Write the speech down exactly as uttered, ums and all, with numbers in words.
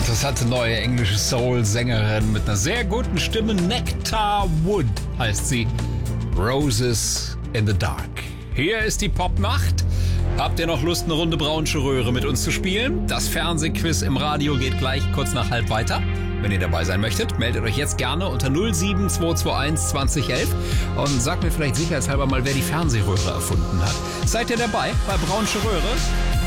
interessante neue englische Soul-Sängerin mit einer sehr guten Stimme. Nectar Wood heißt sie. Roses in the Dark. Hier ist die Popnacht. Habt ihr noch Lust, eine Runde Braunsche Röhre mit uns zu spielen? Das Fernsehquiz im Radio geht gleich kurz nach halb weiter. Wenn ihr dabei sein möchtet, meldet euch jetzt gerne unter null sieben zwei zwei eins zwanzig elf und sagt mir vielleicht sicherheitshalber mal, wer die Fernsehröhre erfunden hat. Seid ihr dabei bei Braunsche Röhre?